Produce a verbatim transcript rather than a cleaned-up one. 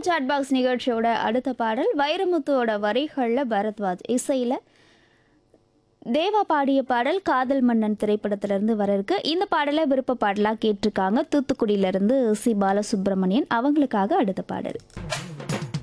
Chat box நிகழ்ச்சியோட அடுத்த பாடல் வைரமுத்துவோட வரிகளில் பரத்வாஜ் இசையில் தேவா பாடிய பாடல் காதல் மன்னன் திரைப்படத்திலிருந்து வர இருக்கு. இந்த பாடலை விருப்ப பாடலாக கேட்டிருக்காங்க தூத்துக்குடியிலிருந்து சி பாலசுப்ரமணியன். அவங்களுக்காக அடுத்த பாடல்.